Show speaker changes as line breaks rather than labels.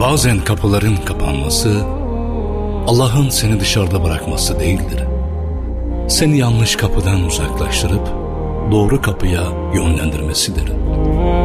Bazen kapıların kapanması, Allah'ın seni dışarıda bırakması değildir. Seni yanlış kapıdan uzaklaştırıp doğru kapıya yönlendirmesidir.